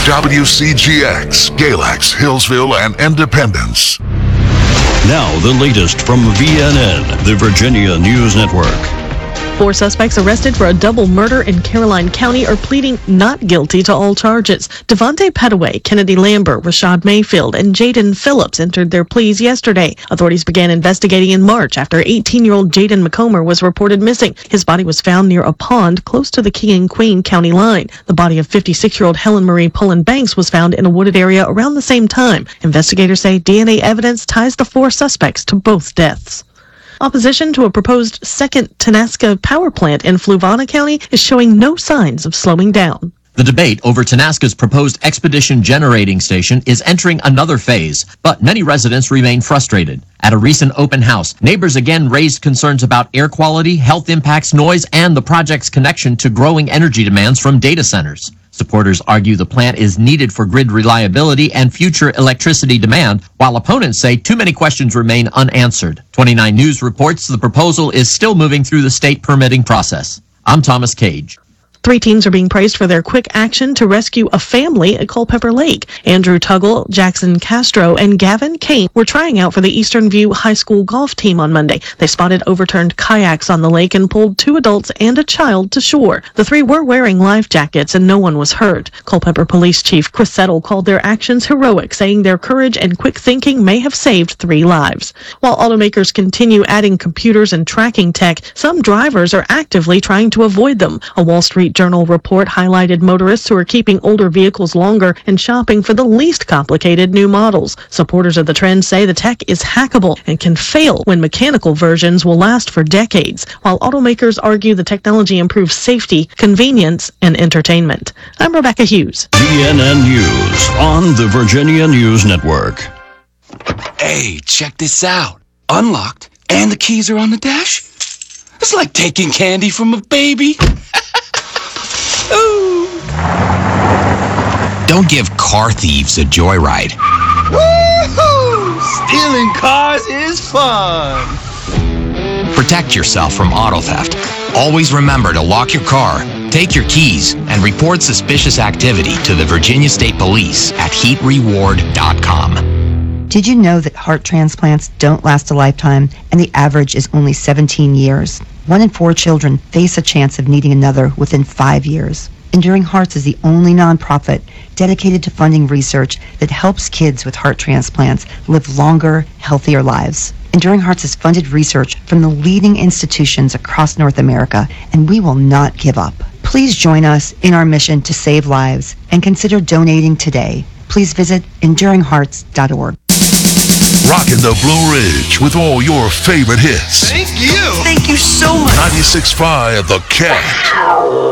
WCGX, Galax, Hillsville, and Independence. Now the latest from VNN, the Virginia News Network. 4 suspects arrested for a double murder in Caroline County are pleading not guilty to all charges. Devontae Pettaway, Kennedy Lambert, Rashad Mayfield, and Jaden Phillips entered their pleas yesterday. Authorities began investigating in March after 18-year-old Jaden McComber was reported missing. His body was found near a pond close to the King and Queen County line. The body of 56-year-old Helen Marie Pullen Banks was found in a wooded area around the same time. Investigators say DNA evidence ties the 4 suspects to both deaths. Opposition to a proposed second Tenaska power plant in Fluvanna County is showing no signs of slowing down. The debate over Tenaska's proposed Expedition Generating Station is entering another phase, but many residents remain frustrated. At a recent open house, neighbors again raised concerns about air quality, health impacts, noise, and the project's connection to growing energy demands from data centers. Supporters argue the plant is needed for grid reliability and future electricity demand, while opponents say too many questions remain unanswered. 29 News reports the proposal is still moving through the state permitting process. I'm Thomas Cage. 3 teams are being praised for their quick action to rescue a family at Culpeper Lake. Andrew Tuggle, Jackson Castro, and Gavin Kane were trying out for the Eastern View High School golf team on Monday. They spotted overturned kayaks on the lake and pulled 2 adults and a child to shore. The 3 were wearing life jackets and no one was hurt. Culpeper Police Chief Chris Settle called their actions heroic, saying their courage and quick thinking may have saved 3 lives. While automakers continue adding computers and tracking tech, some drivers are actively trying to avoid them. A Wall Street Journal report highlighted motorists who are keeping older vehicles longer and shopping for the least complicated new models. Supporters of the trend say the tech is hackable and can fail when mechanical versions will last for decades, while automakers argue the technology improves safety, convenience, and entertainment. I'm Rebecca Hughes. VNN News on the Virginia News Network. Hey, check this out. Unlocked, and the keys are on the dash. It's like taking candy from a baby. Ooh. Don't give car thieves a joyride. Woohoo! Stealing cars is fun. Protect yourself from auto theft. Always remember to lock your car, take your keys, and report suspicious activity to the Virginia State Police at heatreward.com. Did you know that heart transplants don't last a lifetime and the average is only 17 years? 1 in 4 children face a chance of needing another within 5 years. Enduring Hearts is the only nonprofit dedicated to funding research that helps kids with heart transplants live longer, healthier lives. Enduring Hearts has funded research from the leading institutions across North America, and we will not give up. Please join us in our mission to save lives and consider donating today. Please visit EnduringHearts.org. Rocking the Blue Ridge with all your favorite hits. Thank you. Thank you so much. 96.5 The Cat.